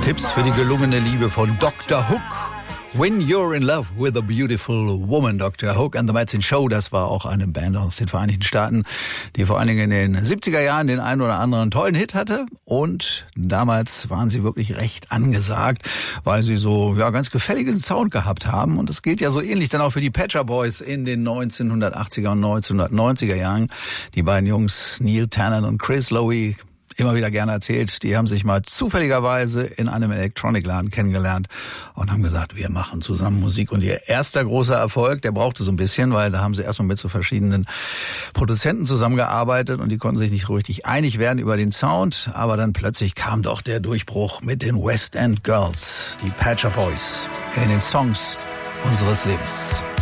Tipps für die gelungene Liebe von Dr. Hook. When You're in Love with a Beautiful Woman, Dr. Hook and the Madsen Show, das war auch eine Band aus den Vereinigten Staaten, die vor allen Dingen in den 70er Jahren den einen oder anderen tollen Hit hatte. Und damals waren sie wirklich recht angesagt, weil sie so ganz gefälligen Sound gehabt haben. Und das gilt ja so ähnlich dann auch für die Pet Shop Boys in den 1980er und 1990er Jahren. Die beiden Jungs Neil Tennant und Chris Lowe, immer wieder gerne erzählt, die haben sich mal zufälligerweise in einem Elektronikladen kennengelernt und haben gesagt, wir machen zusammen Musik. Und ihr erster großer Erfolg, der brauchte so ein bisschen, weil da haben sie erstmal mit so verschiedenen Produzenten zusammengearbeitet und die konnten sich nicht richtig einig werden über den Sound. Aber dann plötzlich kam doch der Durchbruch mit den West End Girls, die Pet Shop Boys, in den Songs unseres Lebens.